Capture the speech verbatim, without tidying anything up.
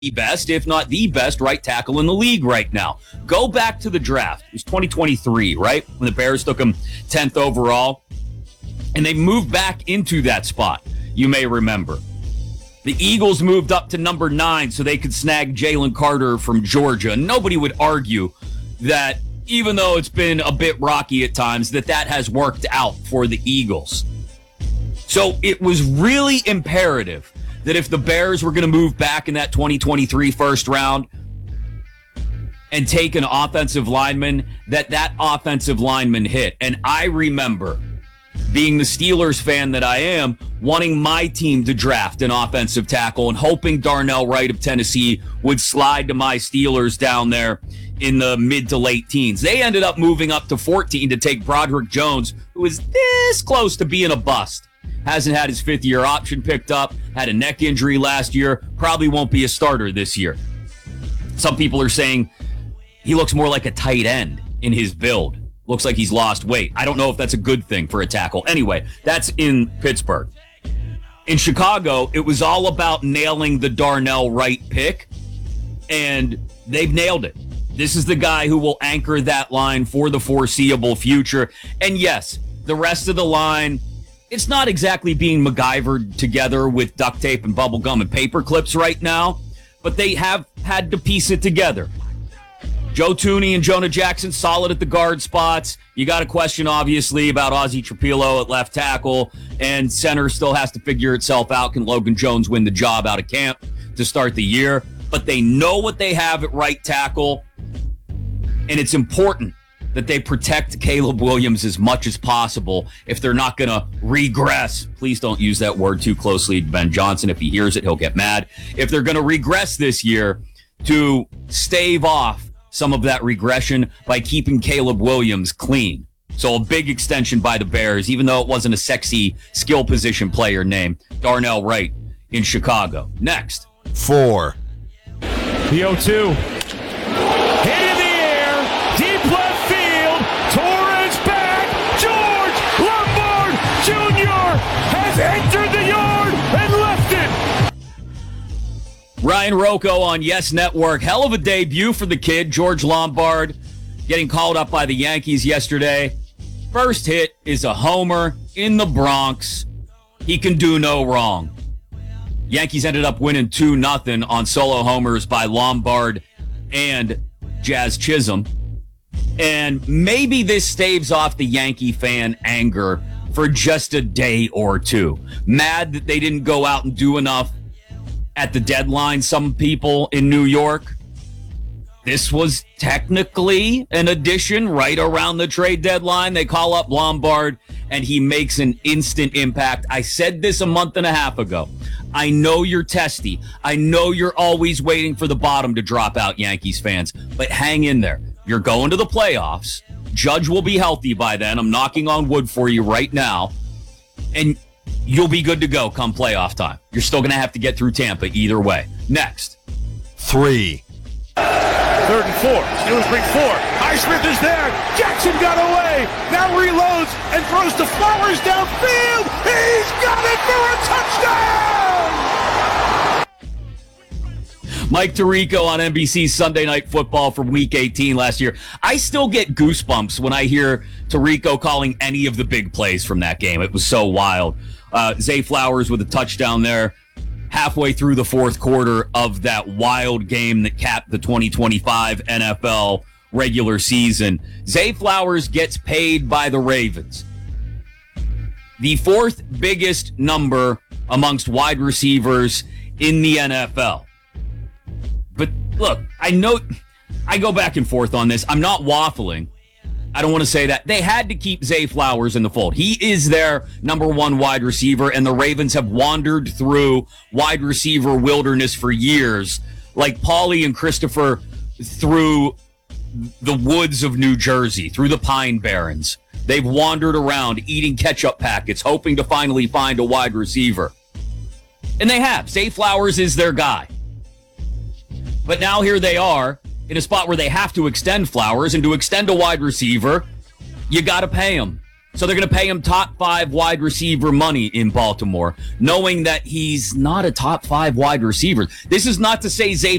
the best, if not the best, right tackle in the league right now. Go back to the draft. It was twenty twenty-three, right? When the Bears took him tenth overall. And they moved back into that spot, you may remember. The Eagles moved up to number nine so they could snag Jalen Carter from Georgia. Nobody would argue that, even though it's been a bit rocky at times, that that has worked out for the Eagles. So it was really imperative that if the Bears were going to move back in that twenty twenty-three first round and take an offensive lineman, that that offensive lineman hit. And I remember, being the Steelers fan that I am, wanting my team to draft an offensive tackle and hoping Darnell Wright of Tennessee would slide to my Steelers down there in the mid to late teens. They ended up moving up to fourteen to take Broderick Jones, who is this close to being a bust. Hasn't had his fifth year option picked up, had a neck injury last year, probably won't be a starter this year. Some people are saying he looks more like a tight end in his build. Looks like he's lost weight. I don't know if that's a good thing for a tackle. Anyway, that's in Pittsburgh. In Chicago, it was all about nailing the Darnell Wright pick, and they've nailed it. This is the guy who will anchor that line for the foreseeable future. And yes, the rest of the line, it's not exactly being MacGyvered together with duct tape and bubble gum and paper clips right now, but they have had to piece it together. Joe Thuney and Jonah Jackson solid at the guard spots. You got a question, obviously, about Ozzie Trapilo at left tackle, and center still has to figure itself out. Can Logan Jones win the job out of camp to start the year? But they know what they have at right tackle, and it's important that they protect Caleb Williams as much as possible if they're not going to regress. Please don't use that word too closely to Ben Johnson. If he hears it, he'll get mad. If they're going to regress this year, to stave off some of that regression by keeping Caleb Williams clean. So a big extension by the Bears, even though it wasn't a sexy skill position player name, Darnell Wright in Chicago. Next. Four. The oh two. Hit in the air. Deep left field. Torres back. George Lombard Junior has entered the yard and left it. Ryan Rocco on Yes Network. Hell of a debut for the kid, George Lombard, getting called up by the Yankees yesterday. First hit is a homer in the Bronx. He can do no wrong. Yankees ended up winning two nothing on solo homers by Lombard and Jazz Chisholm. And maybe this staves off the Yankee fan anger for just a day or two. Mad that they didn't go out and do enough at the deadline, some people in New York. This was technically an addition right around the trade deadline. They call up Lombard, and he makes an instant impact. I said this a month and a half ago. I know you're testy. I know you're always waiting for the bottom to drop out, Yankees fans, but hang in there. You're going to the playoffs. Judge will be healthy by then. I'm knocking on wood for you right now. And you'll be good to go come playoff time. You're still going to have to get through Tampa either way. Next. Three. Third and four. Steelers bring four. Highsmith is there. Jackson got away. Now reloads and throws to Flowers downfield. He's got it for a touchdown! Mike Tirico on N B C's Sunday Night Football from Week eighteen last year. I still get goosebumps when I hear Tirico calling any of the big plays from that game. It was so wild. Uh, Zay Flowers with a touchdown there halfway through the fourth quarter of that wild game that capped the twenty twenty-five N F L regular season. Zay Flowers gets paid by the Ravens. The fourth biggest number amongst wide receivers in the N F L. But look, I know I go back and forth on this. I'm not waffling. I don't want to say that. They had to keep Zay Flowers in the fold. He is their number one wide receiver, and the Ravens have wandered through wide receiver wilderness for years, like Paulie and Christopher through the woods of New Jersey, through the Pine Barrens. They've wandered around eating ketchup packets, hoping to finally find a wide receiver. And they have. Zay Flowers is their guy. But now here they are in a spot where they have to extend Flowers, and to extend a wide receiver, you got to pay him. So they're going to pay him top five wide receiver money in Baltimore, knowing that he's not a top five wide receiver. This is not to say Zay